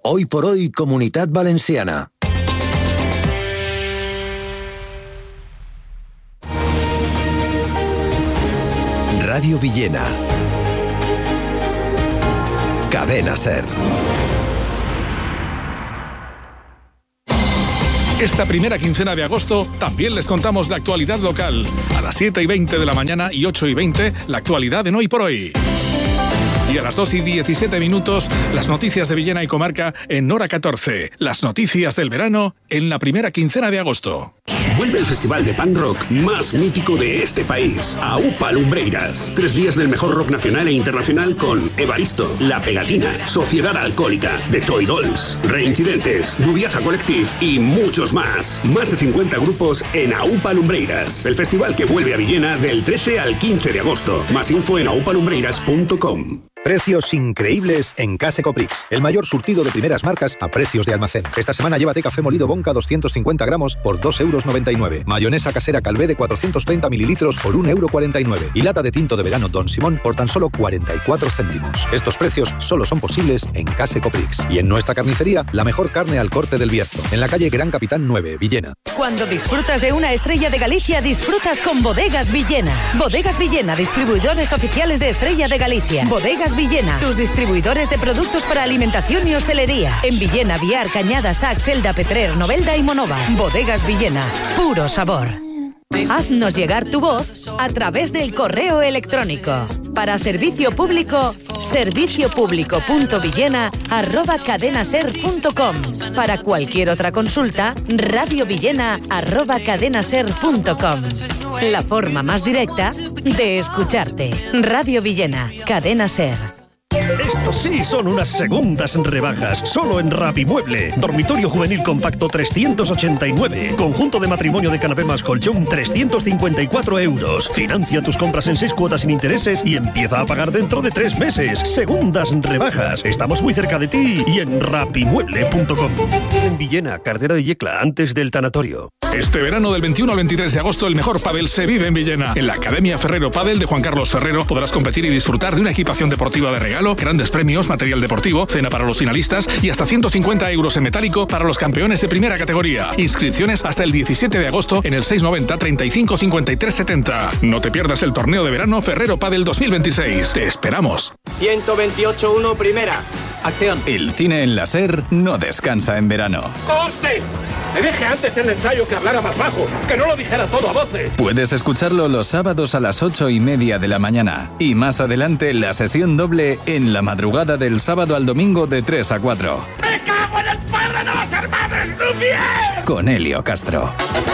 Hoy por hoy, Comunitat Valenciana. Radio Villena. Cadena SER. Esta primera quincena de agosto también les contamos la actualidad local. A las 7:20 de la mañana y 8:20, la actualidad en Hoy por Hoy. Y a las 2:17, las noticias de Villena y comarca en Hora 14. Las noticias del verano en la primera quincena de agosto. Vuelve el festival de punk rock más mítico de este país, AUPA Lumbreiras. 3 días del mejor rock nacional e internacional con Evaristo, La Pegatina, Sociedad Alcohólica, The Toy Dolls, Reincidentes, Dubiaza Collective y muchos más. Más de 50 grupos en AUPA Lumbreiras. El festival que vuelve a Villena del 13 al 15 de agosto. Más info en aupalumbreiras.com. Precios increíbles en Case Coprix. El mayor surtido de primeras marcas a precios de almacén. Esta semana llévate café molido Bonca 250 gramos por 2,99 €. Mayonesa casera Calvé de 430 mililitros por 1,49 €. Y lata de tinto de verano Don Simón por tan solo 44 céntimos. Estos precios solo son posibles en Case Coprix. Y en nuestra carnicería, la mejor carne al corte del Bierzo. En la calle Gran Capitán 9, Villena. Cuando disfrutas de una Estrella de Galicia, disfrutas con Bodegas Villena. Bodegas Villena, distribuidores oficiales de Estrella de Galicia. Bodegas Villena, tus distribuidores de productos para alimentación y hostelería. En Villena, Viar, Cañada, Sac, Selda, Petrer, Novelda y Monova. Bodegas Villena, puro sabor. Haznos llegar tu voz a través del correo electrónico. Para servicio público, serviciopublico.villena@cadenaser.com. Para cualquier otra consulta, radiovillena@cadenaser.com. La forma más directa de escucharte. Radio Villena, Cadena SER. Estos sí son unas segundas rebajas, solo en Rapimueble. Dormitorio juvenil compacto 389. Conjunto de matrimonio de canapé más colchón 354 €. Financia tus compras en 6 cuotas sin intereses y empieza a pagar dentro de 3 meses. Segundas rebajas. Estamos muy cerca de ti y en rapimueble.com. En Villena, Cardera de Yecla, antes del tanatorio. Este verano del 21 al 23 de agosto el mejor pádel se vive en Villena. En la Academia Ferrero Pádel de Juan Carlos Ferrero podrás competir y disfrutar de una equipación deportiva de regalo, grandes premios, material deportivo, cena para los finalistas y hasta 150 € en metálico para los campeones de primera categoría. Inscripciones hasta el 17 de agosto en el 690 35 53 70. No te pierdas el torneo de verano Ferrero Pádel 2026. Te esperamos. 128-1 primera. Acción. El cine en la SER no descansa en verano. ¡Corte! Le dije antes en el ensayo que hablara más bajo, que no lo dijera todo a voces. Puedes escucharlo los sábados a las 8:30 de la mañana. Y más adelante la sesión doble en la madrugada del sábado al domingo de 3 a 4. ¡Me cago en el padre de los hermanos Lumière! Con Helio Castro.